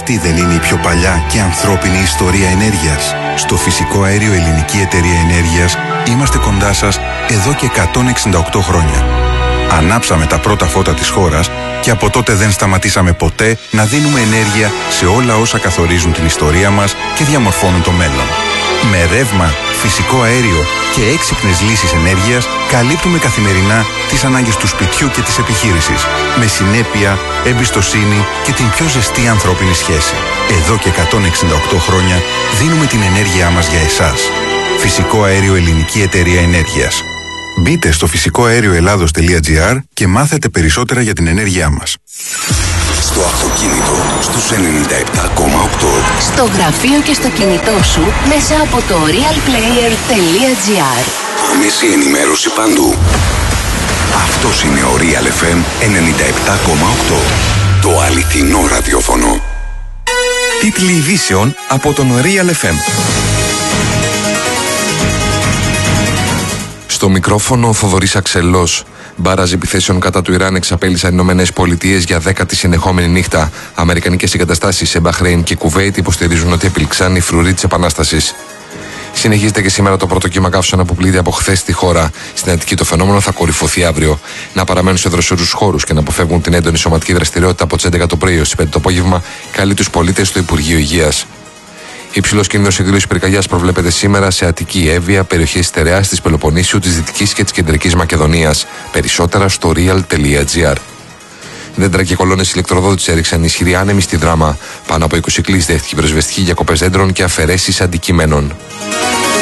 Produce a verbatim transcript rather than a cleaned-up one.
αυτή δεν είναι η πιο παλιά και ανθρώπινη ιστορία ενέργειας? Στο Φυσικό Αέριο Ελληνική Εταιρεία Ενέργειας είμαστε κοντά σας εδώ και εκατόν εξήντα οκτώ χρόνια. Ανάψαμε τα πρώτα φώτα της χώρας και από τότε δεν σταματήσαμε ποτέ να δίνουμε ενέργεια σε όλα όσα καθορίζουν την ιστορία μας και διαμορφώνουν το μέλλον. Με ρεύμα, φυσικό αέριο και έξυπνες λύσεις ενέργειας καλύπτουμε καθημερινά τις ανάγκες του σπιτιού και της επιχείρησης, με συνέπεια, εμπιστοσύνη και την πιο ζεστή ανθρώπινη σχέση. Εδώ και εκατόν εξήντα οκτώ χρόνια δίνουμε την ενέργειά μας για εσάς. Φυσικό Αέριο Ελληνική Εταιρεία Ενέργειας. Μπείτε στο φυσικό αέριο ελλάδος τελεία τζι άρ και μάθετε περισσότερα για την ενέργειά μας. Στο αυτοκίνητο, στους ενενήντα επτά κόμμα οκτώ. Στο γραφείο και στο κινητό σου, μέσα από το real player τελεία τζι άρ. Άμεση ενημέρωση παντού. Αυτός είναι ο Real εφ εμ ενενήντα επτά κόμμα οκτώ. Το αληθινό ραδιόφωνο. Τίτλοι ειδήσεων από τον Real εφ εμ. Στο μικρόφωνο ο Θοδωρής Αξελός. Μπάραζ επιθέσεων κατά του Ιράν εξαπέλυσαν οι Ηνωμένες Πολιτείες για δέκατη συνεχόμενη νύχτα. Αμερικανικές εγκαταστάσεις σε Μπαχρέιν και Κουβέιτ υποστηρίζουν ότι επήλξαν οι φρουροί της Επανάστασης. Συνεχίζεται και σήμερα το πρώτο κύμα καύσωνα που πλήττει από χθες στη χώρα. Στην Αττική το φαινόμενο θα κορυφωθεί αύριο. Να παραμένουν σε δροσερούς χώρους και να αποφεύγουν την έντονη σωματική δραστηριότητα από τις έντεκα το πρωί έως τις πέντε το απόγευμα, καλεί τους πολίτες στο Υπουργείο Υγείας. Υψηλός κίνδυνος εκδήλωσης πυρκαγιάς προβλέπεται σήμερα σε Αττική, Εύβοια, περιοχές Στερεάς, της Πελοποννήσιου, της Δυτικής και της Κεντρικής Μακεδονίας. Περισσότερα στο real τελεία τζι άρ. Δέντρα και κολόνες ηλεκτροδότης έριξαν ισχυροί άνεμοι στη Δράμα. Πάνω από είκοσι κλείς δέχτηκε πυροσβεστική για κοπές δέντρων και αφαιρέσεις αντικειμένων.